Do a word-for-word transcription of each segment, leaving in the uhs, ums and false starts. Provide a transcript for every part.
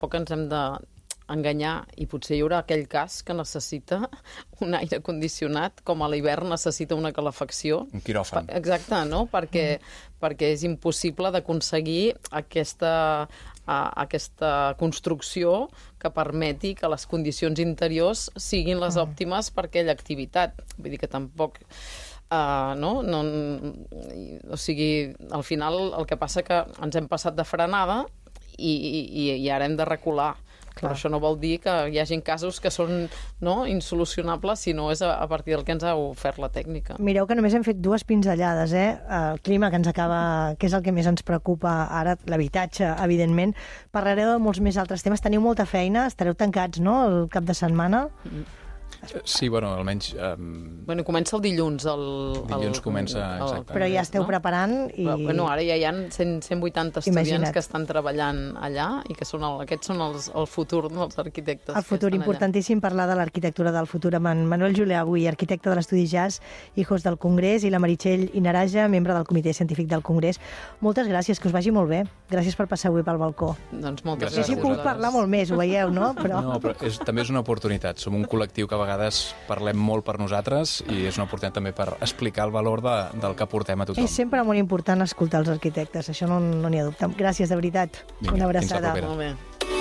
Poc ens hem d'enganyar i potser hi haurà aquell cas que necessita un aire condicionat com a l'hivern necessita una calefacció. Un quiròfan. Exacte, no? Perquè, mm. perquè és impossible d'aconseguir aquesta, a, aquesta construcció que permeti que les condicions interiors siguin les mm. òptimes per aquella activitat. Vull dir que tampoc... Uh, no? No, o sigui, al final el que passa que ens hem passat de frenada i, i, i ara hem de recular. Clar. Però això no vol dir que hi hagin casos que són no, insolucionables, sinó és a, a partir del que ens ha ofert la tècnica. Mireu que només hem fet dues pinzellades, eh? El clima que ens acaba, que és el que més ens preocupa ara, l'habitatge, evidentment. Parlareu de molts més altres temes. Teniu molta feina, estareu tancats, no?, el cap de setmana. Mm. Sí, bueno, almenys... Um... Bueno, comença el dilluns. El, dilluns el, comença, exacte. Però ja esteu no? preparant i... Però, bueno, ara ja hi ha cent, cent vuitanta estudiants Imagina't. que estan treballant allà i que són el, aquests són els, el futur dels arquitectes. El futur, importantíssim allà. Parlar de l'arquitectura del futur amb en Manuel Julià avui, arquitecte de l'Estudi Jazz, Hijos del Congrés, i la Meritxell Inaraja, membre del Comitè Científic del Congrés. Moltes gràcies, que us vagi molt bé. Gràcies per passar avui pel balcó. Doncs moltes gràcies. gràcies. Sí, puc parlar molt més, ho veieu, no? Però... No, però és, també és una oportunitat. Som un col·lectiu que a vegades parlem molt per nosaltres i és una oportunitat també per explicar el valor de, del que portem a tothom. És sempre molt important escoltar els arquitectes, això no n'hi no ha dubte. Gràcies, de veritat. Vinga, una abraçada. Fins la propera. Molt bé.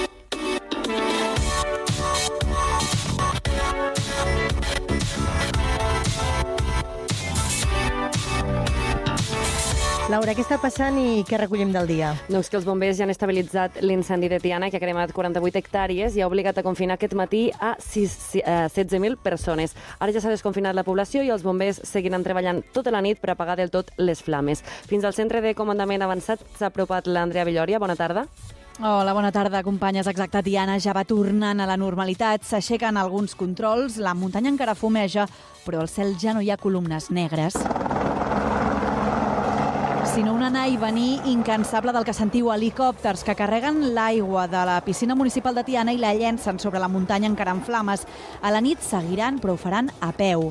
Laura, què està passant i què recollim del dia? Doncs que els bombers ja han estabilitzat l'incendi de Tiana, que ha cremat quaranta-vuit hectàrees i ha obligat a confinar aquest matí a setze mil persones. Ara ja s'ha desconfinat la població i els bombers seguiran treballant tota la nit per apagar del tot les flames. Fins al centre de comandament avançat s'ha apropat l'Andrea Villòria. Bona tarda. Hola, bona tarda, companyes. Exacte, Tiana ja va tornant a la normalitat. S'aixequen alguns controls, la muntanya encara fumeja, però al cel ja no hi ha columnes negres, sinó un anar i venir incansable del que sentiu, helicòpters que carreguen l'aigua de la piscina municipal de Tiana i la llencen sobre la muntanya encara en flames. A la nit seguiran, però ho faran a peu.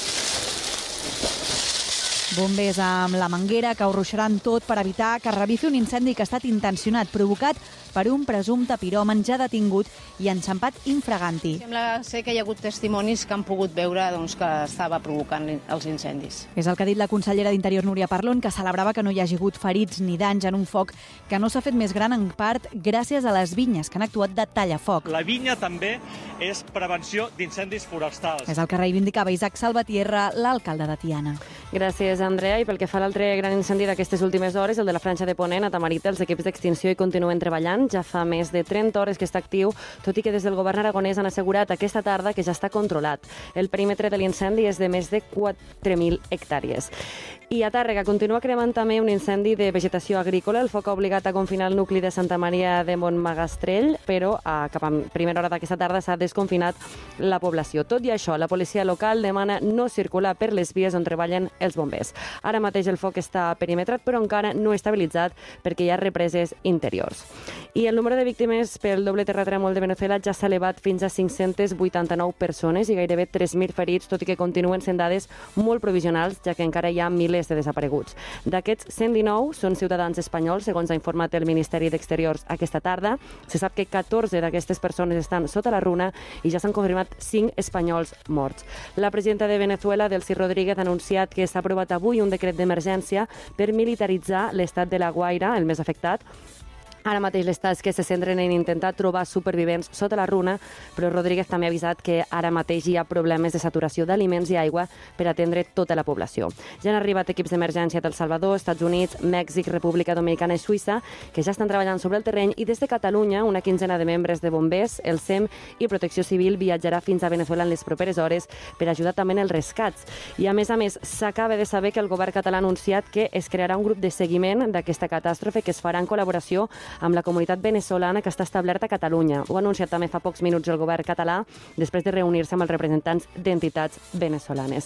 Bombers amb la manguera que ho ruixaran tot per evitar que revifi un incendi que ha estat intencionat, provocat per un presumpte piròman ja detingut i enxampat infraganti. Sembla ser que hi ha hagut testimonis que han pogut veure doncs, que estava provocant els incendis. És el que ha dit la consellera d'Interior, Núria Parlon, que celebrava que no hi hagi hagut ferits ni danys en un foc que no s'ha fet més gran en part gràcies a les vinyes que han actuat de tallafoc. La vinya també és prevenció d'incendis forestals. És el que reivindicava Isaac Salvatierra, l'alcalde de Tiana. Gràcies, Andrea. I pel que fa a l'altre gran incendi d'aquestes últimes hores, el de la Franja de Ponent, a Tamarita, els equips d'extinció hi continuen treballant. Ja fa més de trenta hores que està actiu, tot i que des del govern aragonès han assegurat aquesta tarda que ja està controlat. El perímetre de l'incendi és de més de quatre mil hectàrees. I a Tàrrega continua cremant també un incendi de vegetació agrícola. El foc ha obligat a confinar el nucli de Santa Maria de Montmagastrell, però a cap a primera hora d'aquesta tarda s'ha desconfinat la població. Tot i això, la policia local demana no circular per les vies on treballen els bombers. Ara mateix el foc està perimetrat, però encara no estabilitzat perquè hi ha represes interiors. I el número de víctimes pel doble terratrèmol de Venezuela ja s'ha elevat fins a cinc-centes vuitanta-nou persones i gairebé tres mil ferits, tot i que continuen sent dades molt provisionals, ja que encara hi ha milers de desapareguts. D'aquests cent dinou són ciutadans espanyols, segons ha informat el Ministeri d'Exteriors aquesta tarda. Se sap que catorze d'aquestes persones estan sota la runa i ja s'han confirmat cinc espanyols morts. La presidenta de Venezuela, Delcy Rodríguez, ha anunciat que s'ha aprovat avui un decret d'emergència per militaritzar l'estat de La Guaira, el més afectat. Ara mateix les tasques se centren en intentar trobar supervivents sota la runa, però Rodríguez també ha avisat que ara mateix hi ha problemes de saturació d'aliments i aigua per atendre tota la població. Ja han arribat equips d'emergència del Salvador, Estats Units, Mèxic, República Dominicana i Suïssa, que ja estan treballant sobre el terreny, i des de Catalunya una quinzena de membres de bombers, el S E M i Protecció Civil viatjarà fins a Venezuela en les properes hores per ajudar també en els rescats. I a més a més, s'acaba de saber que el govern català ha anunciat que es crearà un grup de seguiment d'aquesta catàstrofe que es farà en col·laboració amb la comunitat venezolana que està establerta a Catalunya. Ho ha anunciat també fa pocs minuts el govern català després de reunir-se amb els representants d'entitats venezolanes.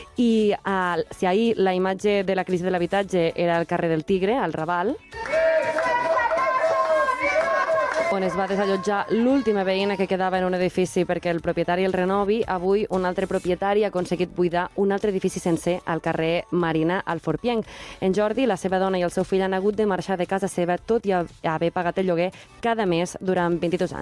I uh, si ahir la imatge de la crisi de l'habitatge era al carrer del Tigre, al Raval, on es va desallotjar l'última veïna que quedava en un edifici perquè el propietari el renovi. Avui un altre propietari ha aconseguit buidar un altre edifici sencer al carrer Marina, al Forpienc. En Jordi, la seva dona i el seu fill han hagut de marxar de casa seva tot i haver pagat el lloguer cada mes durant vint-i-dos anys.